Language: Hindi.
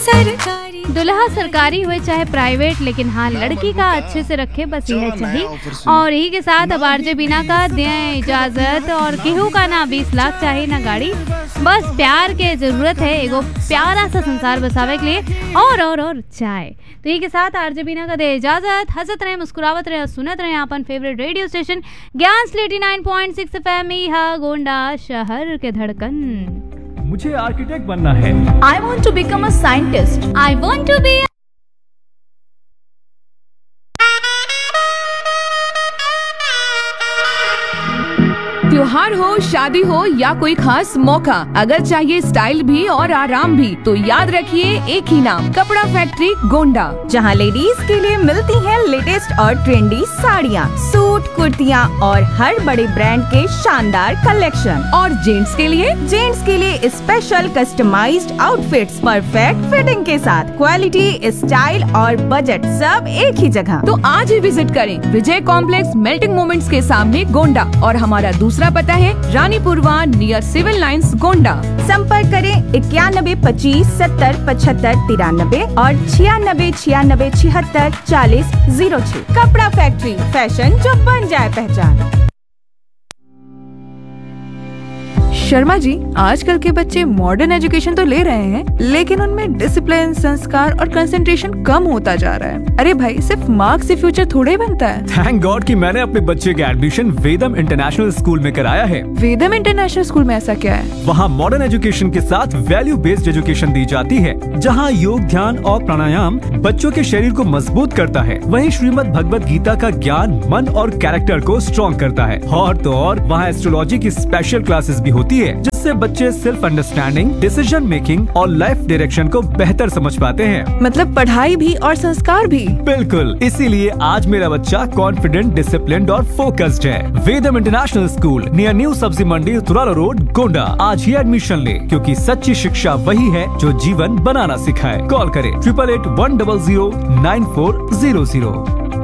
सरकारी। दुल्हा सरकारी हुए चाहे प्राइवेट, लेकिन हाँ लड़की का अच्छे से रखे, बस यह चाहिए। और यही के साथ अब आरजे बीना का दें इजाजत। और केहू का ना 20 लाख चाहिए ना गाड़ी, बस प्यार के जरूरत है एगो प्यारा सा संसार बसावे के लिए और चाय। तो यही के साथ आरजे बीना का दे इजाजत। हंसत रहे, मुस्कुरावत रहे और सुनत रहे अपन फेवरेट रेडियो स्टेशन ज्ञान 89.6 FM गोंडा शहर के धड़कन। मुझे आर्किटेक्ट बनना है। I want to become a scientist. I want to be त्योहार हो, शादी हो या कोई खास मौका, अगर चाहिए स्टाइल भी और आराम भी, तो याद रखिए एक ही नाम, कपड़ा फैक्ट्री गोंडा, जहां लेडीज के लिए मिलती हैं लेटेस्ट और ट्रेंडी साड़ियां, सूट, कुर्तियां और हर बड़े ब्रांड के शानदार कलेक्शन। और जेंट्स के लिए special customised outfits perfect fitting के साथ, क्वालिटी, स्टाइल और बजट सब एक ही जगह। तो आज ही विजिट करें विजय कॉम्प्लेक्स मेल्टिंग मोमेंट्स के सामने गोंडा। और हमारा दूसरा पता है Ranipurwa near civil lines Gonda. संपर्क करें 91 25 70 75 93 और 96 96 76 40 06। कपड़ा फैक्ट्री, फैशन जो बन जाए पहचान। शर्मा जी, आजकल के बच्चे मॉडर्न एजुकेशन तो ले रहे हैं, लेकिन उनमें डिसिप्लिन, संस्कार और कंसंट्रेशन कम होता जा रहा है। अरे भाई, सिर्फ मार्क्स से फ्यूचर थोड़े ही बनता है। थैंक गॉड कि मैंने अपने बच्चे का एडमिशन वेदम इंटरनेशनल स्कूल में कराया है। वेदम इंटरनेशनल स्कूल में ऐसा क्या है? वहाँ मॉडर्न एजुकेशन के साथ वैल्यू बेस्ड एजुकेशन दी जाती है, जहाँ योग, ध्यान और प्राणायाम बच्चों के शरीर को मजबूत करता है। वहीं श्रीमद् भगवत गीता का ज्ञान मन और कैरेक्टर को स्ट्रॉन्ग करता है। और तो और वहाँ एस्ट्रोलॉजी की स्पेशल क्लासेस भी होती है, जिससे बच्चे सेल्फ अंडरस्टैंडिंग, डिसीजन मेकिंग और लाइफ डायरेक्शन को बेहतर समझ पाते हैं। मतलब पढ़ाई भी और संस्कार भी। बिल्कुल, इसीलिए आज मेरा बच्चा कॉन्फिडेंट, डिसिप्लिन्ड और फोकस्ड है। वेदम इंटरनेशनल स्कूल नियर न्यू सब्जी मंडी, तुराला रोड, गोंडा। आज ही एडमिशन ले, क्योंकि सच्ची शिक्षा वही है जो जीवन बनाना सिखाए। कॉल करें 8881009400।